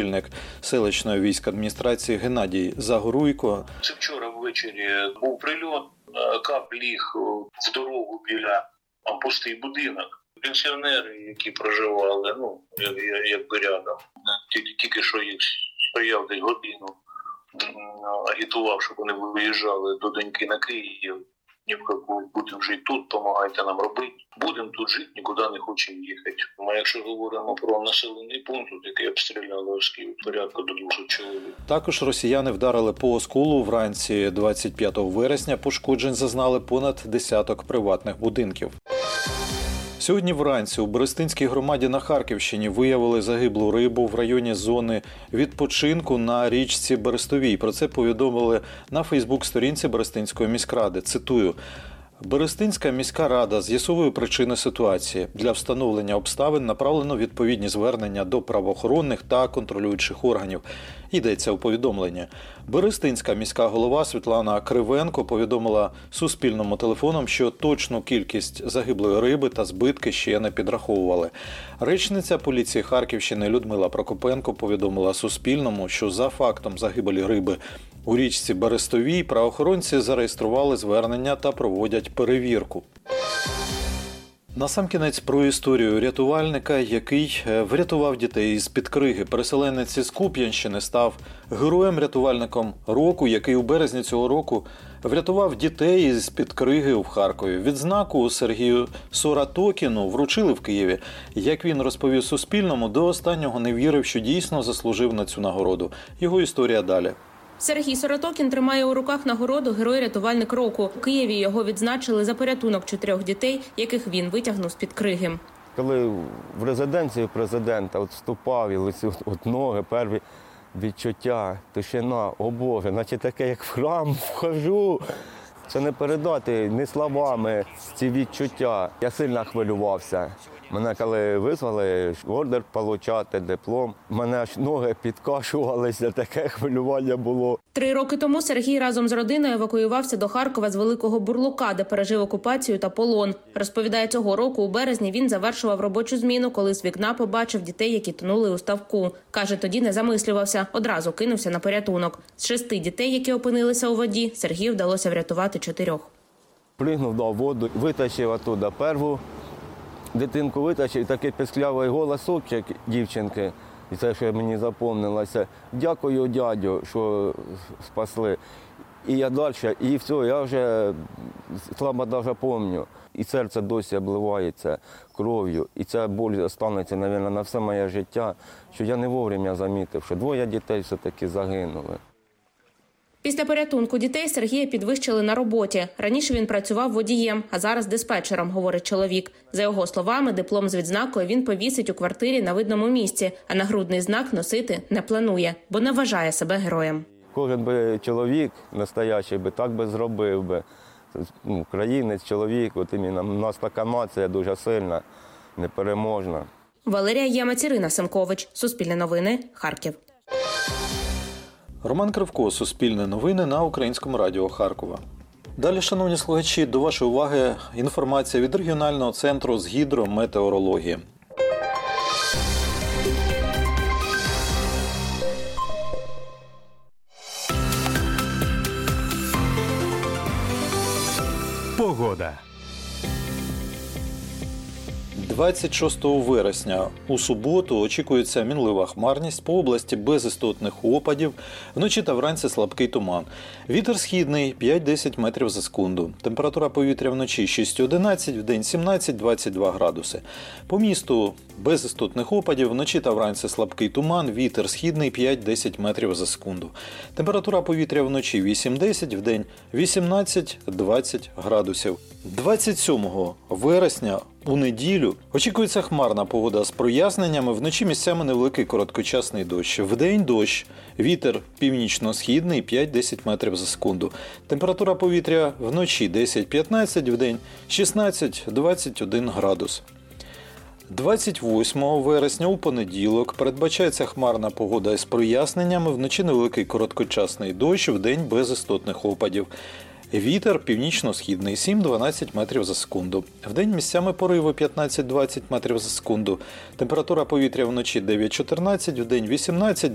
очільник селищної військадміністрації Геннадій Загоруйко. Це вчора ввечері був прильот, кап ліг в дорогу біля пустий будинок. Пенсіонери, які проживали, якби рядом, тільки що їх стояв десь годину, агітував, щоб вони виїжджали до доньки на Київ. Ні в яку будемо жити тут, допомагайте нам робити. Будемо тут жити, нікуди не хочемо їхати. А якщо говоримо про населений пункт, який обстріляли з Києва, порядку до 200 чоловік. Також росіяни вдарили по Осколу. Вранці 25 вересня пошкоджень зазнали понад десяток приватних будинків. Сьогодні вранці у Берестинській громаді на Харківщині виявили загиблу рибу в районі зони відпочинку на річці Берестовій. Про це повідомили на Фейсбук-сторінці Берестинської міськради. Цитую: «Берестинська міська рада з'ясовує причини ситуації. Для встановлення обставин направлено відповідні звернення до правоохоронних та контролюючих органів». Йдеться у повідомленні. Берестинська міська голова Світлана Кривенко повідомила Суспільному телефоном, що точну кількість загиблої риби та збитки ще не підраховували. Речниця поліції Харківщини Людмила Прокопенко повідомила Суспільному, що за фактом загибелі риби у річці Берестовій правоохоронці зареєстрували звернення та проводять перевірку. Насамкінець про історію рятувальника, який врятував дітей із-під криги. Переселенець із Куп'янщини став героєм-рятувальником року, який у березні цього року врятував дітей із-під криги в Харкові. Відзнаку Сергію Соратокіну вручили в Києві. Як він розповів Суспільному, до останнього не вірив, що дійсно заслужив на цю нагороду. Його історія далі. Сергій Соратокін тримає у руках нагороду «Герой-рятувальник року». У Києві його відзначили за порятунок 4 дітей, яких він витягнув з-під криги. Коли в резиденцію президента вступав, і ноги, перші відчуття, тишина, о Боже, наче таке, як в храм вхожу. Це не передати ні словами ці відчуття. Я сильно хвилювався. Мене коли визвали ордер отримати, диплом, мене аж ноги підкашувалися, таке хвилювання було. 3 роки тому Сергій разом з родиною евакуювався до Харкова з Великого Бурлука, де пережив окупацію та полон. Розповідає, цього року у березні він завершував робочу зміну, коли з вікна побачив дітей, які тонули у ставку. Каже, тоді не замислювався, одразу кинувся на порятунок. З 6 дітей, які опинилися у воді, Сергію вдалося врятувати 4. Пригнув до воду, витащив оттуда перву. Дитинку витащив, такий писклявий голосок дівчинки, і це, що мені запам'яталося. Дякую, дядю, що спасли. І я далі, і все, я вже слабо навіть пам'ятаю. І серце досі обливається кров'ю. І ця боль залишиться, мабуть, на все моє життя, що я не вовремя замітив, що 2 дітей все-таки загинули. Після порятунку дітей Сергія підвищили на роботі. Раніше він працював водієм, а зараз диспетчером, говорить чоловік. За його словами, диплом з відзнакою він повісить у квартирі на видному місці, а нагрудний знак носити не планує, бо не вважає себе героєм. Кожен би чоловік настоящий би так би зробив би. Українець, чоловік, от іменно, у нас така нація дуже сильна, непереможна. Валерія Ємець, Ірина Семкович. Суспільне новини. Харків. Роман Кривко, Суспільне новини на Українському радіо Харкова. Далі, шановні слухачі, до вашої уваги інформація від регіонального центру з гідрометеорології. Погода. 26 вересня у суботу очікується мінлива хмарність, по області без істотних опадів, вночі та вранці слабкий туман. Вітер східний 5-10 метрів за секунду. Температура повітря вночі 6-11, вдень 17-22 градуси. По місту без істотних опадів, вночі та вранці слабкий туман, вітер східний 5-10 метрів за секунду. Температура повітря вночі 8-10, вдень 18-20 градусів. 27 вересня у неділю очікується хмарна погода з проясненнями, вночі місцями невеликий короткочасний дощ. Вдень дощ, вітер північно-східний 5-10 метрів за секунду. Температура повітря вночі 10-15, вдень 16-21 градус. 28 вересня у понеділок передбачається хмарна погода із проясненнями, вночі невеликий короткочасний дощ, вдень без істотних опадів. Вітер північно-східний 7-12 метрів за секунду. Вдень місцями пориви 15-20 метрів за секунду. Температура повітря вночі 9-14, вдень 18-22